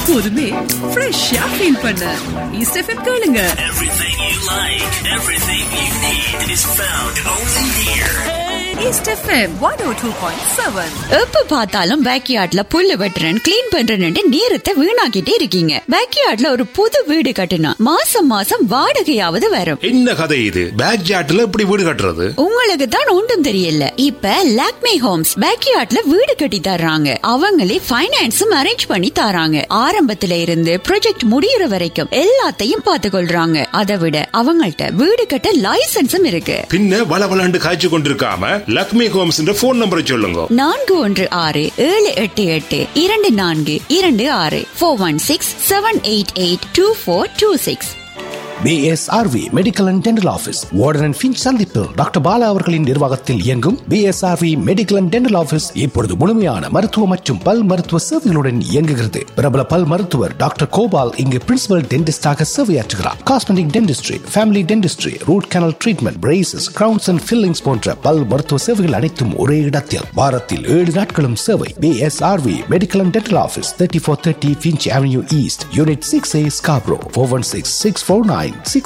எப்போதுமே ஃப்ரெஷ்ஷா ஃபீல் பண்ண ஈஸ்ட் எஃப்எம் கேளுங்க. Everything you like, everything you need is found only here. East FM 102.7. எப்ப பார்த்தாலும் பேக்யார்ட்ல புல்லு வெட்டுறேன் கிளீன் பண்றேன்னு நேரத்தை வீணாக்கிட்டே இருக்கீங்க. பேக்யார்ட்ல ஒரு புது வீடு கட்டினா மாசம் மாசம் வாடகையாவது வரும். என்ன கதை இது? பேக்யார்ட்ல எப்படி வீடு கட்டுறது? உங்களுக்கு தான் ஒன்றும் தெரியல. இப்ப லாக்மே ஹோம்ஸ் பேக்யார்ட்ல வீடு கட்டி தர்றாங்க. அவங்களே ஃபைனான்ஸும் அரேஞ்ச் பண்ணி தராங்க. ஆரம்பத்துல இருந்து ப்ராஜெக்ட் முடியற வரைக்கும் எல்லாத்தையும் பார்த்து கொள்றாங்க. அதை விட அவங்கள்ட்ட வீடு கட்ட லைசன்ஸும் இருக்கு. பின்ன வளவளாண்டு காய்ச்சி கொண்டிருக்காம லக்ஷ்மி ஹோம்ஸ் போன் நம்பரை சொல்லுங்க. 4168882426 416-788-2426. BSRV medical and dental office warden and Finch சந்திப்பு டாக்டர் பாலா அவர்களின் நிர்வாகத்தில் இயங்கும் BSRV medical and dental office இப்பொழுது முழுமையான மருத்துவ மற்றும் பல் மருத்துவ சேவைகளுடன் இயங்குகிறது. பிரபல பல் மருத்துவர் டாக்டர் கோபால் இங்கு principal டென்டிஸ்டாக சேவையாற்றுகிறார். Cosmetic dentistry, family dentistry, root canal treatment, braces, crowns and fillings போன்ற பல் மருத்துவ சேவைகள் அனைத்தும் ஒரே இடத்தில் வாரத்தில் 7 நாட்களும் சேவை. BSRV medical and dental office 3430 Finch Avenue East, Unit 6A, Scarborough. 416-649-6388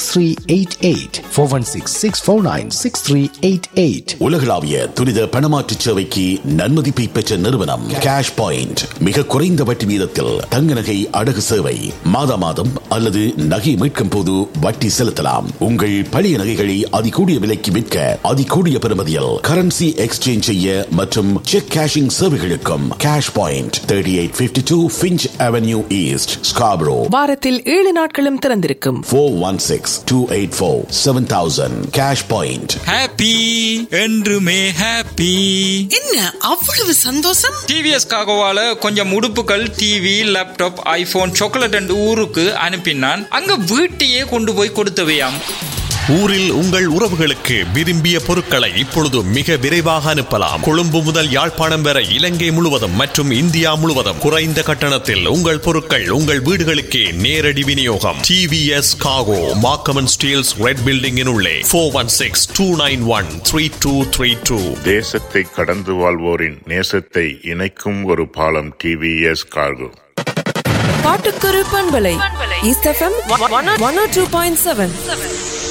416-649-6388. உலகளாவிய துரித பணமாற்று சேவைக்கு நன்மதிப்பை பெற்ற நிறுவனம் கேஷ் பாயிண்ட். மிக குறைந்த வட்டி வீதத்தில் தங்க நகை அடகு சேவை. மாதா மாதம் அல்லது நகை மீட்கும் போது வட்டி செலுத்தலாம். உங்கள் பழைய நகைகளை அதிகூடிய விலைக்கு விற்க அதிகூடிய பெறுமதியில் கரன்சி எக்ஸ்சேஞ்ச் செய்ய மற்றும் check cashing சேவைகளுக்கும் cash point 3852 Finch Avenue East, Scarborough. வாரத்தில் 7 நாட்களும் திறந்திருக்கும். 416-284-7000. Cash point. ஹாப்பி என்றுமே ஹாப்பி. என்ன அவ்வளவு சந்தோஷம்? டிவிஎஸ் காகோவால கொஞ்சம் உடுப்புகள், TV, laptop, iPhone, chocolate and ஊருக்கு அனுப்பினான். அங்க வீட்டையே கொண்டு போய் கொடுத்தவையாம். ஊரில் உங்கள் உறவுகளுக்கு விரும்பிய பொருட்களை இப்பொழுது மிக விரைவாக அனுப்பலாம். கொழும்பு முதல் யாழ்ப்பாணம் வரை இலங்கை முழுவதும் மற்றும் இந்தியா முழுவதும் குறைந்த கட்டணத்தில் உங்கள் பொருட்கள் உங்கள் வீடுகளுக்கே நேரடி விநியோகம். TVS காகோ, மார்க்கம் & ஸ்டீல்ஸ், ரெட் பில்டிங்கின் உள்ளே. 416-291-3232. தேசத்தை கடந்து வாழ்வோரின் நேசத்தை இணைக்கும் ஒரு பாலம் TVS கார்கோ. பாட்டுக்கொரு பண்பலை ஈஸ்ட் எஃப்எம் 102.7.